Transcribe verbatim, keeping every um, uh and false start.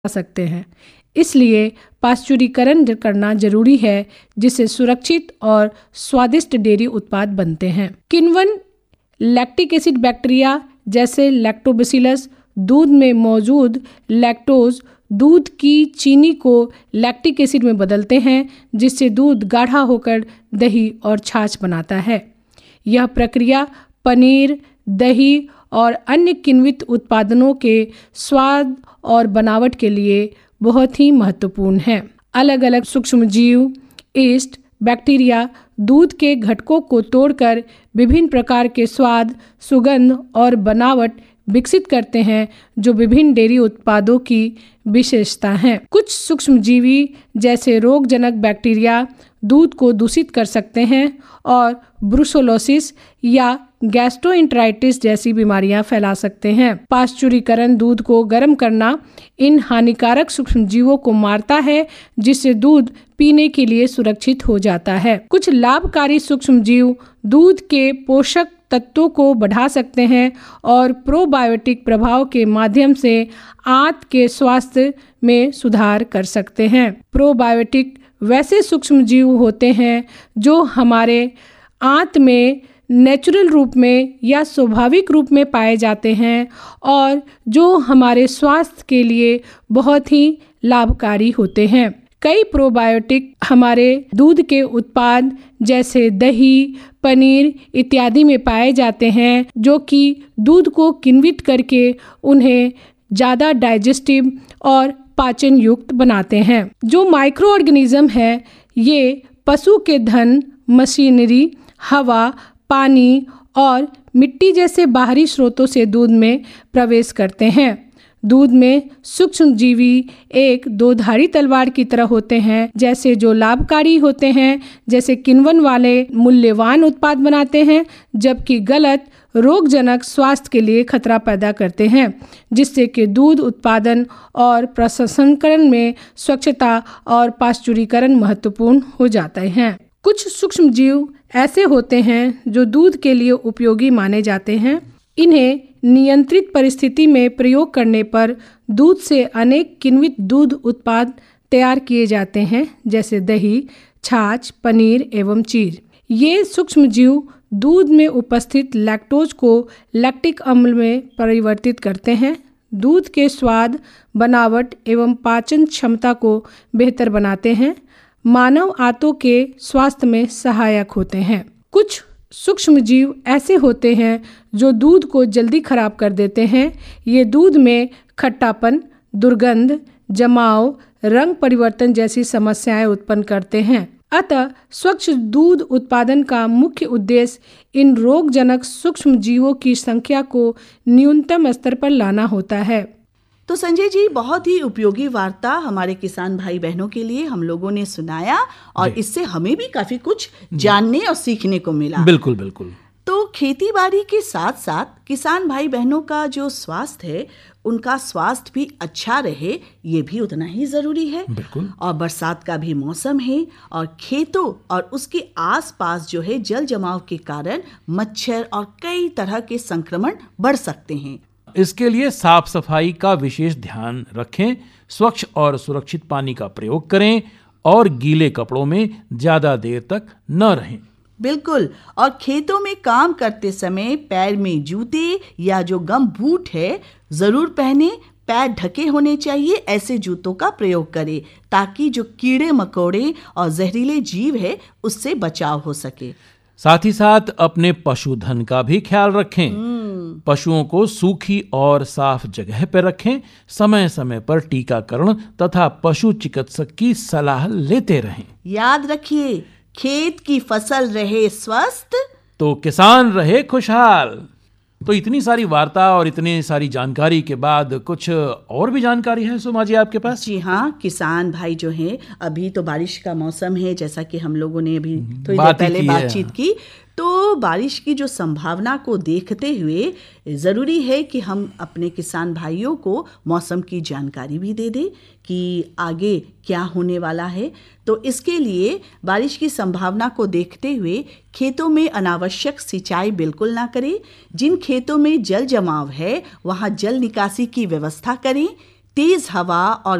सकते हैं। इसलिए पाश्चुरीकरण करना जरूरी है, जिससे सुरक्षित और स्वादिष्ट डेयरी उत्पाद बनते हैं। किण्वन लैक्टिक एसिड बैक्टीरिया जैसे लैक्टोबैसिलस दूध में मौजूद लैक्टोज दूध की चीनी को लैक्टिक एसिड में बदलते हैं, जिससे दूध गाढ़ा होकर दही और छाछ बनाता है। यह प्रक्रिया पनीर, दही और अन्य किण्वित उत्पादनों के स्वाद और बनावट के लिए बहुत ही महत्वपूर्ण है। अलग अलग सूक्ष्मजीव, यीस्ट, बैक्टीरिया दूध के घटकों को तोड़कर विभिन्न प्रकार के स्वाद, सुगंध और बनावट विकसित करते हैं, जो विभिन्न डेयरी उत्पादों की विशेषता हैं। कुछ सूक्ष्मजीवी जैसे रोगजनक बैक्टीरिया दूध को दूषित कर सकते हैं और ब्रुसेलोसिस या गैस्ट्रोएंटेराइटिस जैसी बीमारियां फैला सकते हैं। पाश्चुरीकरण दूध को गर्म करना इन हानिकारक सूक्ष्मजीवों को मारता है, जिससे दूध पीने के लिए सुरक्षित हो जाता है। कुछ लाभकारी सूक्ष्मजीव दूध के पोषक तत्वों को बढ़ा सकते हैं और प्रोबायोटिक प्रभाव के माध्यम से आंत के स्वास्थ्य में सुधार कर सकते हैं। प्रोबायोटिक वैसे सूक्ष्मजीव होते हैं जो हमारे आंत में नेचुरल रूप में या स्वाभाविक रूप में पाए जाते हैं और जो हमारे स्वास्थ्य के लिए बहुत ही लाभकारी होते हैं। कई प्रोबायोटिक हमारे दूध के उत्पाद जैसे दही, पनीर इत्यादि में पाए जाते हैं, जो कि दूध को किण्वित करके उन्हें ज़्यादा डाइजेस्टिव और पाचन युक्त बनाते हैं। जो माइक्रो ऑर्गेनिज्म है, ये पशु के धन, मशीनरी, हवा, पानी और मिट्टी जैसे बाहरी स्रोतों से दूध में प्रवेश करते हैं। दूध में सूक्ष्मजीवी एक दोधारी तलवार की तरह होते हैं, जैसे जो लाभकारी होते हैं, जैसे किण्वन वाले मूल्यवान उत्पाद बनाते हैं, जबकि गलत रोगजनक स्वास्थ्य के लिए खतरा पैदा करते हैं, जिससे कि दूध उत्पादन और प्रसंस्करण में स्वच्छता और पाश्चुरीकरण महत्वपूर्ण हो जाते हैं। कुछ सूक्ष्मजीव ऐसे होते हैं जो दूध के लिए उपयोगी माने जाते हैं। इन्हें नियंत्रित परिस्थिति में प्रयोग करने पर दूध से अनेक किण्वित दूध उत्पाद तैयार किए जाते हैं, जैसे दही, छाछ, पनीर एवं चीज। ये सूक्ष्मजीव दूध में उपस्थित लैक्टोज को लैक्टिक अम्ल में परिवर्तित करते हैं, दूध के स्वाद, बनावट एवं पाचन क्षमता को बेहतर बनाते हैं, मानव आंतों के स्वास्थ्य में सहायक होते हैं। कुछ सूक्ष्मजीव ऐसे होते हैं जो दूध को जल्दी खराब कर देते हैं। ये दूध में खट्टापन, दुर्गंध, जमाव, रंग परिवर्तन जैसी समस्याएं उत्पन्न करते हैं। अतः स्वच्छ दूध उत्पादन का मुख्य उद्देश्य इन रोगजनक सूक्ष्मजीवों की संख्या को न्यूनतम स्तर पर लाना होता है। तो संजय जी, बहुत ही उपयोगी वार्ता हमारे किसान भाई बहनों के लिए हम लोगों ने सुनाया और इससे हमें भी काफी कुछ जानने और सीखने को मिला। बिल्कुल बिल्कुल। तो खेती बाड़ी के साथ साथ किसान भाई बहनों का जो स्वास्थ्य है, उनका स्वास्थ्य भी अच्छा रहे, ये भी उतना ही जरूरी है। बिल्कुल। और बरसात का भी मौसम है और खेतों और उसके आसपास जो है जल जमाव के कारण मच्छर और कई तरह के संक्रमण बढ़ सकते हैं। इसके लिए साफ सफाई का विशेष ध्यान रखें, स्वच्छ और सुरक्षित पानी का प्रयोग करें और गीले कपड़ों में ज्यादा देर तक न रहें। बिल्कुल। और खेतों में काम करते समय पैर में जूते या जो गम बूट है जरूर पहने, पैर ढके होने चाहिए। ऐसे जूतों का प्रयोग करें ताकि जो कीड़े मकोड़े और जहरीले जीव है उससे बचाव हो सके। साथ ही साथ अपने पशुधन का भी ख्याल रखें। पशुओं को सूखी और साफ जगह पर रखें, समय समय पर टीकाकरण तथा पशु चिकित्सक की सलाह लेते रहें। याद रखिए, खेत की फसल रहे स्वस्थ तो किसान रहे खुशहाल। तो इतनी सारी वार्ता और इतनी सारी जानकारी के बाद कुछ और भी जानकारी है सुमा जी आपके पास? जी हाँ, किसान भाई जो हैं, अभी तो बारिश का मौसम है, जैसा कि हम लोगों ने अभी थोड़ी देर पहले बातचीत की। तो बारिश की जो संभावना को देखते हुए ज़रूरी है कि हम अपने किसान भाइयों को मौसम की जानकारी भी दे दें कि आगे क्या होने वाला है। तो इसके लिए बारिश की संभावना को देखते हुए खेतों में अनावश्यक सिंचाई बिल्कुल ना करें। जिन खेतों में जल जमाव है वहाँ जल निकासी की व्यवस्था करें। तेज़ हवा और